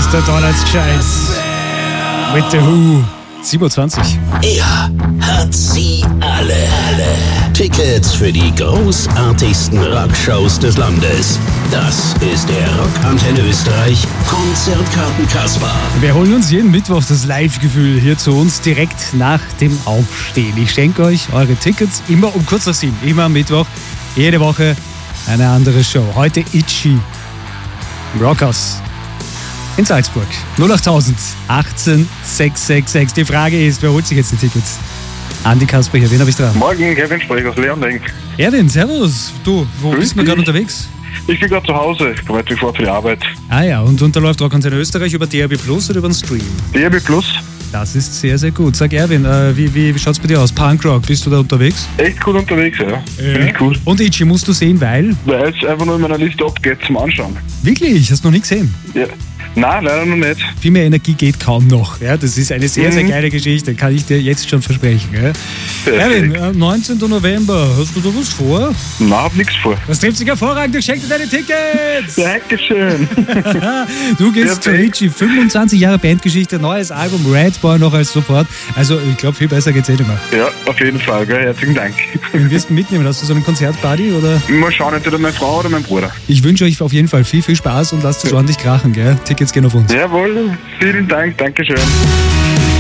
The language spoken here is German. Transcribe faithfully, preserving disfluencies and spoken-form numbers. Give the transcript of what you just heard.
ist der Donnerstag-Scheiß. Mit The Who. siebenundzwanzig. Er hat sie alle. alle. Tickets für die großartigsten Rockshows des Landes. Das ist der Rockantenne Österreich Konzertkarten-Kasper. Wir holen uns jeden Mittwoch das Live-Gefühl hier zu uns direkt nach dem Aufstehen. Ich schenke euch eure Tickets immer um kurz nach sieben. Immer am Mittwoch. Jede Woche eine andere Show. Heute Itchy. Im Rockhaus in Salzburg. null acht tausend achtzehn sechs sechs sechs. Die Frage ist, wer holt sich jetzt die Tickets? Andi Kasper hier, wen habe ich dran? Morgen, Kevin Sprech aus Leonding. Erwin, servus. Du, wo Grüß bist du gerade unterwegs? Ich bin gerade zu Hause, ich bereite mich vor für die Arbeit. Ah ja, und, und da läuft Rockantenne Österreich über D R B Plus oder über den Stream? D R B Plus. Das ist sehr, sehr gut. Sag Erwin, äh, wie, wie, wie schaut's bei dir aus? Punkrock, bist du da unterwegs? Echt gut unterwegs, ja. ja. Finde ich cool. Und Itchy musst du sehen, weil? Weil es einfach nur in meiner Liste abgeht zum Anschauen. Wirklich? Hast du noch nie gesehen? Ja. Nein, leider noch nicht. Viel mehr Energie geht kaum noch. Ja, das ist eine sehr, sehr geile Geschichte, kann ich dir jetzt schon versprechen. Ja. Erwin, äh, neunzehnten November, hast du da was vor? Nein, hab nichts vor. Das trifft sich hervorragend, ich schenke dir deine Tickets! Dankeschön. Du gehst zu Itchy, fünfundzwanzig Jahre Bandgeschichte, neues Album, Red Boy noch als Support. Also ich glaube, viel besser geht's eh nicht mehr. Ja, auf jeden Fall, gell? Herzlichen Dank. Wen wirst du mitnehmen? Hast du so einen Konzertparty? Oder? Mal schauen, entweder meine Frau oder mein Bruder. Ich wünsche euch auf jeden Fall viel, viel Spaß und lasst es ordentlich krachen, gell? Tickets gehen auf uns. Jawohl, vielen Dank, Dankeschön.